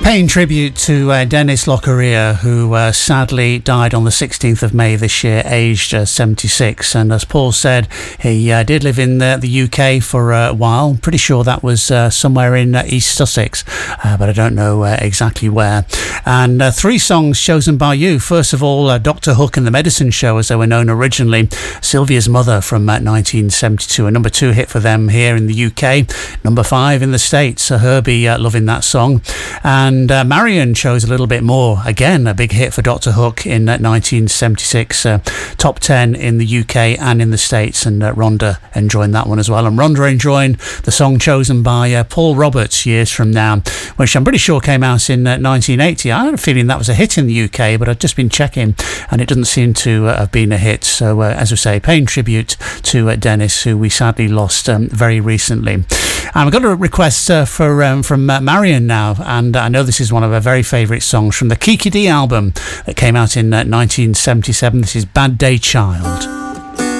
Paying tribute to Dennis Locorrier, who sadly died on the 16th of May this year, aged 76. And as Paul said, he did live in the UK for a while. Pretty sure that was somewhere in East Sussex, but I don't know exactly where. And three songs chosen by you. First of all, Dr. Hook and the Medicine Show, as they were known originally. Sylvia's Mother from 1972, a number 2 hit for them here in the UK. Number 5 in the States. Herbie loving that song. And Marion chose a little bit more. Again, a big hit for Dr. Hook in 1976. Top 10 in the UK and in the States. And Rhonda enjoying that one as well. And Rhonda enjoying the song chosen by Paul Roberts, Years From Now, which I'm pretty sure came out in 1980. I had a feeling that was a hit in the UK, but I've just been checking and it doesn't seem to have been a hit. So, as we say, paying tribute to Dennis, who we sadly lost very recently. And I've got a request from Marion now, and I know this is one of her very favourite songs from the Kiki Dee album that came out in 1977. This is Bad Day Child.